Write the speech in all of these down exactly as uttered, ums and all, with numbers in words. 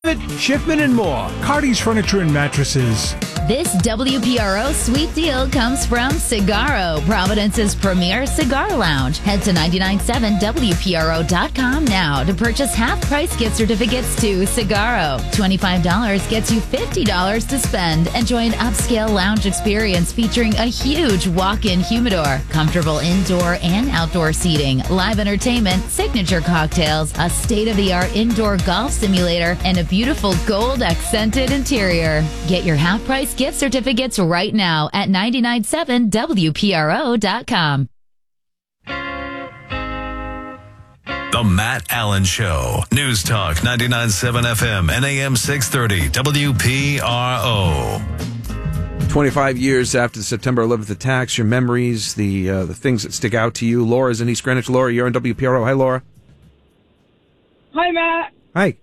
Shipment and more. Cardi's Furniture and Mattresses. This W P R O sweet deal comes from Cigaro, Providence's premier cigar lounge. Head to nine nine seven W P R O dot com now to purchase half-price gift certificates to Cigaro. twenty-five dollars gets you fifty dollars to spend. Enjoy an upscale lounge experience featuring a huge walk-in humidor, comfortable indoor and outdoor seating, live entertainment, signature cocktails, a state-of-the-art indoor golf simulator, and a beautiful gold-accented interior. Get your half-price gift certificates right now at nine nine seven W P R O dot com. The Matt Allen Show. News Talk ninety-nine point seven F M and A M six thirty W P R O. twenty-five years after the September eleventh attacks, your memories, the uh, the things that stick out to you. Laura's in East Greenwich. Laura, you're on W P R O. Hi, Laura. Hi, Matt. Hi.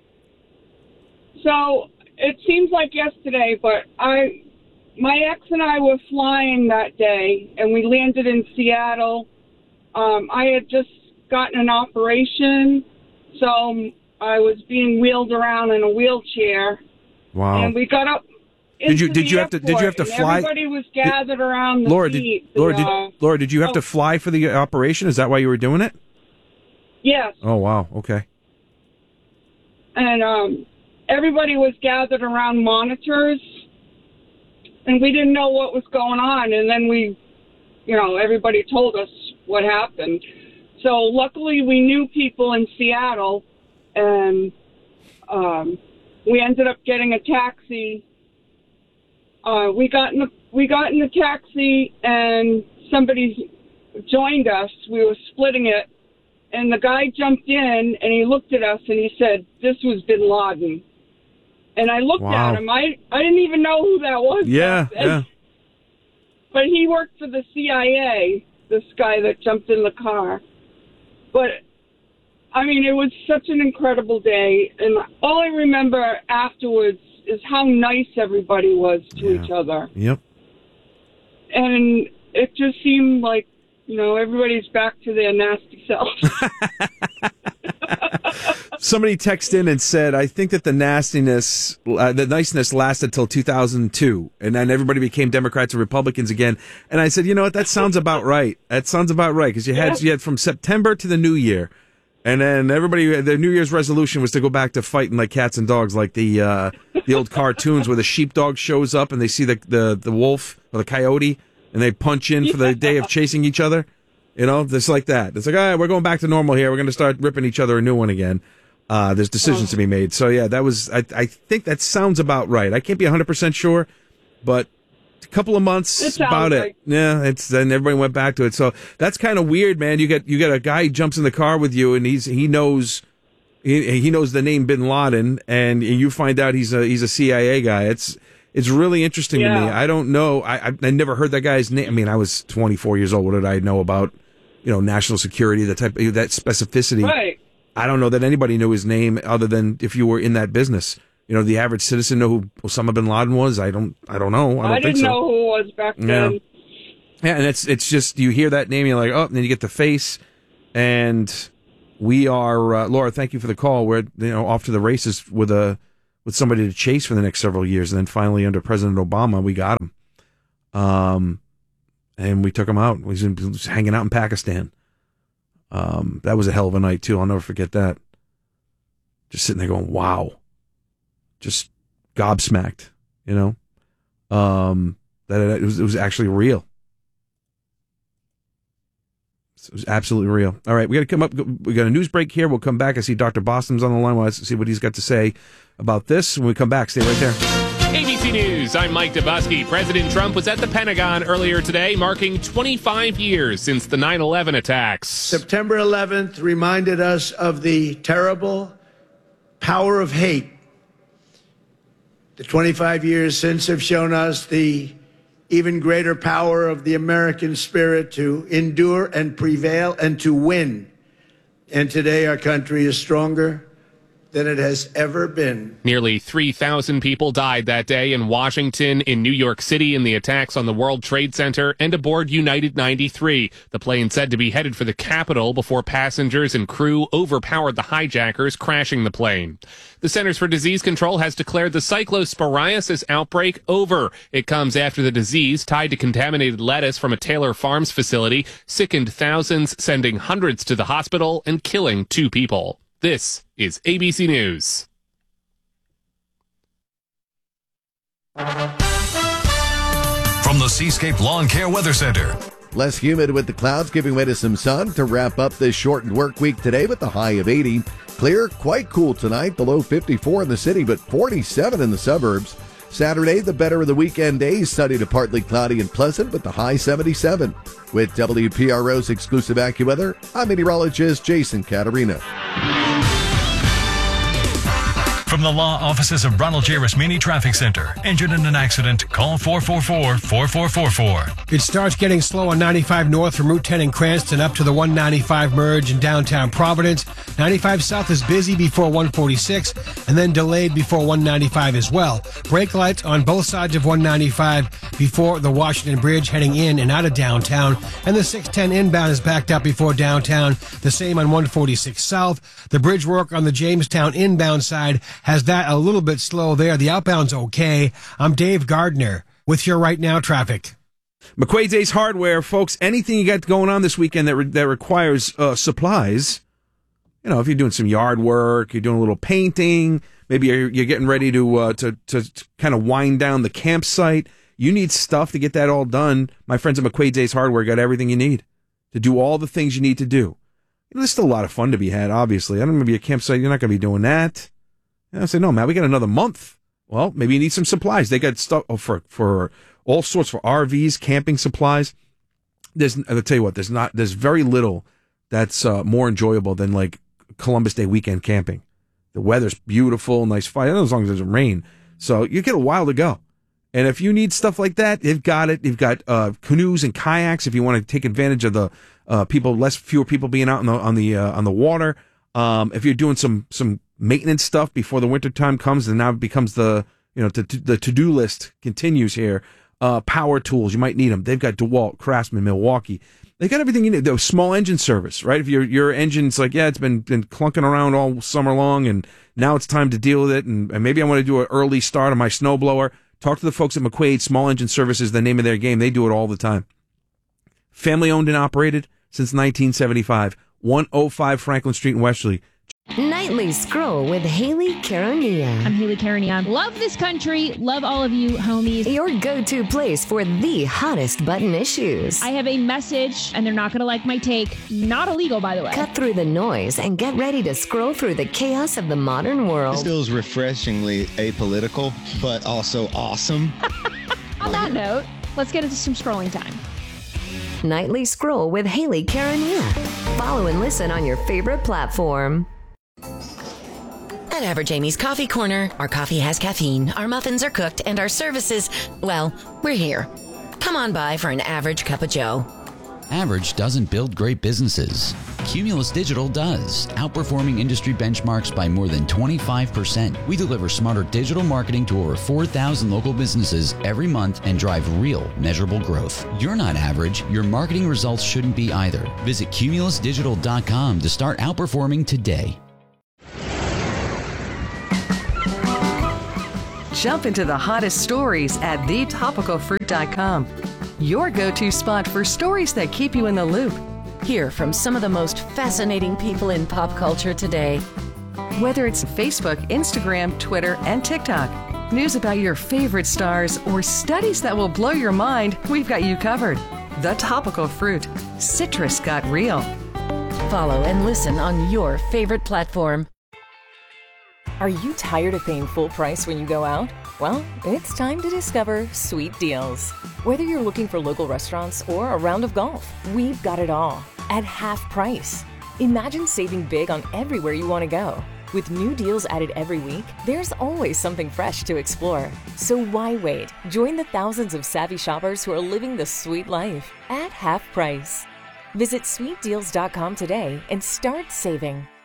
So it seems like yesterday, but I, my ex and I were flying that day, and we landed in Seattle. Um, I had just gotten an operation, so I was being wheeled around in a wheelchair. Wow. And we got up. Did you did you have to did you have to fly? Everybody was gathered did, around the Laura, seat. Did, Laura, the, did, uh, Laura, did you have oh, to fly for the operation? Is that why you were doing it? Yes. Oh wow. Okay. And um. Everybody was gathered around monitors, and we didn't know what was going on. And then we, you know, everybody told us what happened. So luckily we knew people in Seattle, and um, we ended up getting a taxi. Uh, we got in the, we got in the taxi, and somebody joined us. We were splitting it, and the guy jumped in, and he looked at us, and he said, "This was Bin Laden." And I looked wow. at him. I I didn't even know who that was. Yeah, yeah. But he worked for the C I A, this guy that jumped in the car. But, I mean, it was such an incredible day. And all I remember afterwards is how nice everybody was to yeah. each other. Yep. And it just seemed like, you know, everybody's back to their nasty selves. Somebody texted in and said, I think that the nastiness, uh, the niceness lasted till two thousand two, and then everybody became Democrats and Republicans again. And I said, you know what, that sounds about right. That sounds about right, because you had, you had from September to the New Year, and then everybody, their New Year's resolution was to go back to fighting like cats and dogs, like the uh, the old cartoons where the sheepdog shows up and they see the, the, the wolf or the coyote, and they punch in for the day of chasing each other. You know, just like that. It's like, all right, we're going back to normal here. We're going to start ripping each other a new one again. Uh, there's decisions oh. to be made. So, yeah, that was, I, I think that sounds about right. I can't be one hundred percent sure, but a couple of months, it about like- it. Yeah, it's, then everybody went back to it. So that's kind of weird, man. You get, you get a guy who jumps in the car with you and he's, he knows, he, he knows the name Bin Laden, and you find out he's a, he's a C I A guy. It's, it's really interesting yeah. to me. I don't know. I, I, I never heard that guy's name. I mean, I was twenty-four years old. What did I know about, you know, national security, the type of, that specificity? Right. I don't know that anybody knew his name other than if you were in that business. You know, the average citizen know who Osama bin Laden was. I don't. I don't know. I don't I think didn't so. know who it was back then. Yeah. yeah, and it's it's just you hear that name, you're like, oh, and then you get the face, and we are uh, Laura. Thank you for the call. We're you know off to the races with a with somebody to chase for the next several years, and then finally under President Obama, we got him. Um, and we took him out. He was, in, he was hanging out in Pakistan. Um, that was a hell of a night too. I'll never forget that. Just sitting there going, wow. Just gobsmacked, you know, um, that it, it was, it was actually real. It was absolutely real. All right. We got to come up. We got a news break here. We'll come back. I see Doctor Boston's on the line. We'll see what he's got to say about this. When we come back, stay right there. A B C News, I'm Mike Dubusky. President Trump was at the Pentagon earlier today, marking twenty-five years since the nine eleven attacks. September eleventh reminded us of the terrible power of hate. The twenty-five years since have shown us the even greater power of the American spirit to endure and prevail and to win. And today our country is stronger, than it has ever been. Nearly three thousand people died that day in Washington, in New York City in the attacks on the World Trade Center, and aboard United ninety-three, the plane said to be headed for the Capitol before passengers and crew overpowered the hijackers, crashing the plane. The Centers for Disease Control has declared the cyclosporiasis outbreak over. It comes after the disease, tied to contaminated lettuce from a Taylor Farms facility, sickened thousands, sending hundreds to the hospital and killing two people. This is A B C News. From the Seascape Lawn Care Weather Center. Less humid with the clouds giving way to some sun to wrap up this shortened work week today with the high of eighty. Clear, quite cool tonight, below fifty-four in the city, but forty-seven in the suburbs. Saturday, the better of the weekend days, sunny to partly cloudy and pleasant with the high seventy-seven. With W P R O's exclusive AccuWeather, I'm meteorologist Jason Caterina. From the law offices of Ronald J. Rasmini Traffic Center. Injured in an accident? Call four four four, four four four four. It starts getting slow on ninety-five north from Route ten in Cranston up to the one ninety-five merge in downtown Providence. ninety-five south is busy before one forty-six and then delayed before one ninety-five as well. Brake lights on both sides of one ninety-five before the Washington Bridge heading in and out of downtown. And the six ten inbound is backed up before downtown. The same on one forty-six south. The bridge work on the Jamestown inbound side has that a little bit slow there. The outbound's okay. I'm Dave Gardner with your Right Now traffic. McQuaid's Ace Hardware, folks, anything you got going on this weekend that re- that requires uh, supplies, you know, if you're doing some yard work, you're doing a little painting, maybe you're, you're getting ready to, uh, to, to, to kind of wind down the campsite, you need stuff to get that all done. My friends at McQuaid's Ace Hardware got everything you need to do all the things you need to do. You know, there's still a lot of fun to be had, obviously. I don't know, maybe a campsite, you're not going to be doing that. And I say, no, man, we got another month. Well, maybe you need some supplies. They got stuff oh, for for all sorts for R Vs, camping supplies. There's, I'll tell you what, there's not, there's very little that's uh, more enjoyable than like Columbus Day weekend camping. The weather's beautiful, nice fire, as long as it doesn't rain. So you get a while to go. And if you need stuff like that, they've got it. They've got uh, canoes and kayaks if you want to take advantage of the uh, people, less fewer people being out on the on the uh, on the water. Um, if you're doing some some maintenance stuff before the winter time comes, and now it becomes the, you know, to, to, the to-do list continues here. Uh, power tools, you might need them. They've got DeWalt, Craftsman, Milwaukee. They got everything you need. The small engine service, right? If your your engine's like, yeah, it's been been clunking around all summer long, and now it's time to deal with it, and, and maybe I want to do an early start on my snowblower. Talk to the folks at McQuaid. Small Engine Service is the name of their game. They do it all the time. Family owned and operated since nineteen seventy-five. one oh five Franklin Street in Westerly. Nightly Scroll with Haley Caronia. I'm Haley Caronia. Love this country. Love all of you homies. Your go-to place for the hottest button issues. I have a message, and they're not going to like my take. Not illegal, by the way. Cut through the noise and get ready to scroll through the chaos of the modern world. This feels refreshingly apolitical, but also awesome. On that note, let's get into some scrolling time. Nightly Scroll with Haley Caronia. Follow and listen on your favorite platform. At Average Amy's Coffee Corner, our coffee has caffeine, our muffins are cooked, and our services, well, we're here. Come on by for an average cup of joe. Average doesn't build great businesses. Cumulus Digital does, outperforming industry benchmarks by more than twenty-five percent. We deliver smarter digital marketing to over four thousand local businesses every month and drive real, measurable growth. You're not average. Your marketing results shouldn't be either. Visit cumulus digital dot com to start outperforming today. Jump into the hottest stories at the topical fruit dot com. Your go-to spot for stories that keep you in the loop. Hear from some of the most fascinating people in pop culture today. Whether it's Facebook, Instagram, Twitter, and TikTok, news about your favorite stars, or studies that will blow your mind, we've got you covered. The Topical Fruit. Citrus got real. Follow and listen on your favorite platform. Are you tired of paying full price when you go out? Well, it's time to discover Sweet Deals. Whether you're looking for local restaurants or a round of golf, we've got it all at half price. Imagine saving big on everywhere you want to go. With new deals added every week, there's always something fresh to explore. So why wait? Join the thousands of savvy shoppers who are living the sweet life at half price. Visit sweet deals dot com today and start saving.